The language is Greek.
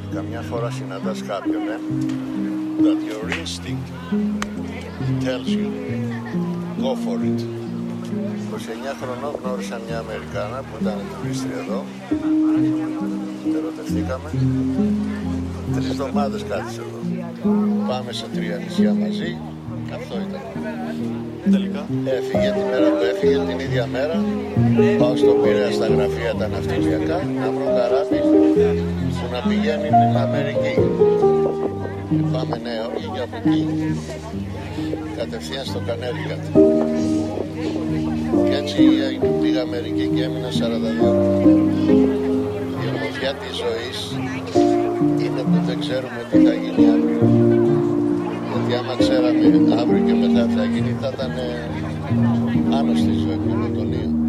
Καμιά φορά συναντάς κάποιον, that your instinct tells you, go for it. 29 χρονών γνώρισα μια Αμερικάνα που ήταν τουρίστρια εδώ. Ερωτευτήκαμε. 3 εβδομάδες κάθισε εδώ. Πάμε σε 3 νησιά μαζί. Αυτό ήταν. Τελικά. Έφυγε τη μέρα που έφυγε, την ίδια μέρα. Πάω στο Πειραιά στα γραφεία τα ναυτιλιακά να βρω καράβι που να πηγαίνει στην Αμερική. Πάμε Νέα Υόρκη και από εκεί κατευθείαν στο Κανέρικα. Και έτσι πήγα Αμερική και έμεινα 42. Η ομορφιά της ζωής είναι που δεν ξέρουμε τι θα γίνει αύριο. Γιατί άμα ξέραμε αύριο και μετά θα γίνει, θα ήταν άνοστη η ζωή, μονοτονία.